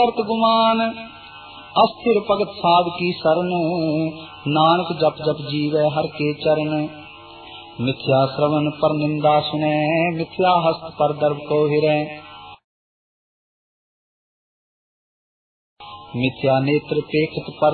गुमान अस्थिर भगत साध की शरण नानक जप जप जीवै हर के चरण मिथ्या श्रवण पर निंदा सुने मिथ्या हस्त पर दर्भ को हिरै मिथ्या नेत्र पेखत पर